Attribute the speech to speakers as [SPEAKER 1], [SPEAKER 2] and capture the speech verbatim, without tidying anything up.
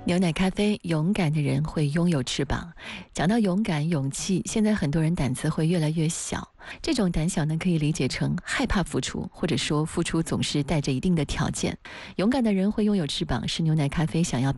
[SPEAKER 1] 牛奶咖啡，勇敢的人会拥有翅膀。讲到勇敢、勇气，现在很多人胆子会越来越小。这种胆小呢，可以理解成害怕付出，或者说付出总是带着一定的条件。勇敢的人会拥有翅膀，是牛奶咖啡想要